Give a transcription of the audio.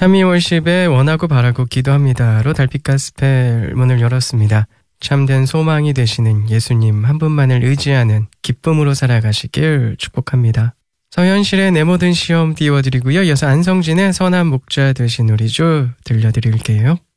참미월십의 원하고 바라고 기도합니다로 달빛 가스펠 문을 열었습니다. 참된 소망이 되시는 예수님 한 분만을 의지하는 기쁨으로 살아가시길 축복합니다. 서현실의 내 모든 시험 띄워드리고요. 이어서 안성진의 선한 목자 되신 우리 주 들려드릴게요.